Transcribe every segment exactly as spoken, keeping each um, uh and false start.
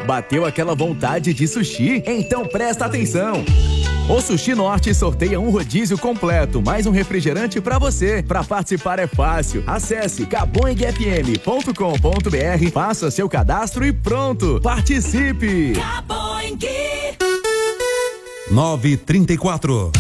Bateu aquela vontade de sushi? Então presta atenção! O Sushi Norte sorteia um rodízio completo, mais um refrigerante pra você. Pra participar é fácil. Acesse caboing f m ponto com ponto b r, faça seu cadastro e pronto! Participe! Caboing. nove e trinta e quatro.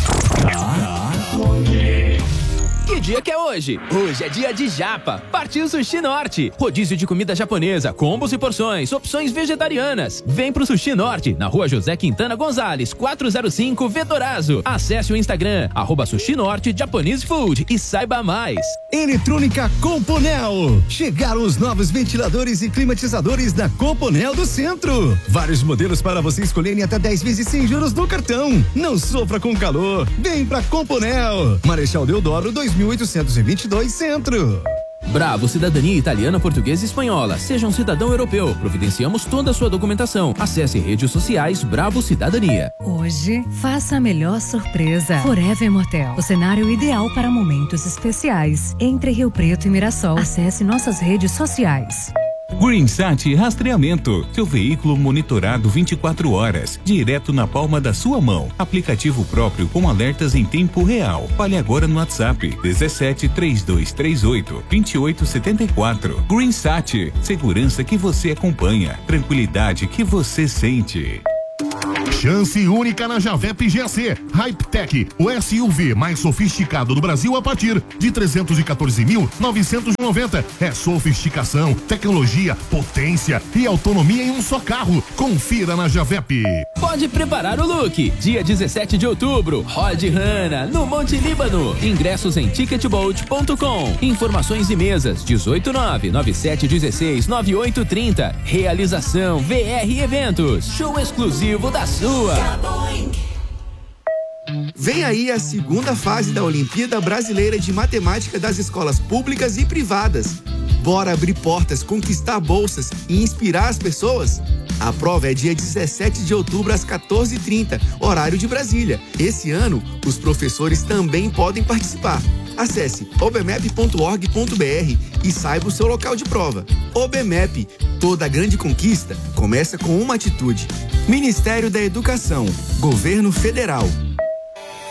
Que dia que é hoje? Hoje é dia de japa. Partiu Sushi Norte. Rodízio de comida japonesa, combos e porções, opções vegetarianas. Vem pro Sushi Norte, na rua José Quintana Gonzalez, quatrocentos e cinco, Vetorazo. Acesse o Instagram, arroba Sushi Norte Japanese Food e saiba mais. Eletrônica Componel. Chegaram os novos ventiladores e climatizadores da Componel do Centro. Vários modelos para você escolher em até dez vezes sem juros no cartão. Não sofra com calor. Vem pra Componel. Marechal Deodoro dois mil oitocentos e vinte e dois Centro. Bravo Cidadania Italiana, Portuguesa e Espanhola. Seja um cidadão europeu. Providenciamos toda a sua documentação. Acesse redes sociais Bravo Cidadania. Hoje, faça a melhor surpresa. Forever Motel. O cenário ideal para momentos especiais. Entre Rio Preto e Mirassol. Acesse nossas redes sociais. GreenSat Rastreamento, seu veículo monitorado vinte e quatro horas, direto na palma da sua mão. Aplicativo próprio com alertas em tempo real. Fale agora no WhatsApp dezessete, trinta e dois trinta e oito, vinte e oito setenta e quatro. GreenSat, segurança que você acompanha, tranquilidade que você sente. Chance única na Javep G A C. Hypetech, o S U V mais sofisticado do Brasil a partir de trezentos e quatorze mil novecentos e noventa. É sofisticação, tecnologia, potência e autonomia em um só carro. Confira na Javep. Pode preparar o look. Dia dezessete de outubro, Rod Hanna, no Monte Líbano. Ingressos em ticketbolt ponto com. Informações e mesas dezoito nove nove sete um seis nove oito três zero. Realização V R Eventos. Show exclusivo da sua. Vem aí a segunda fase da Olimpíada Brasileira de Matemática das escolas públicas e privadas. Bora abrir portas, conquistar bolsas e inspirar as pessoas? A prova é dia dezessete de outubro às quatorze e trinta, horário de Brasília. Esse ano, os professores também podem participar. Acesse obmep ponto org ponto b r e saiba o seu local de prova. OBMEP, toda grande conquista começa com uma atitude. Ministério da Educação, Governo Federal.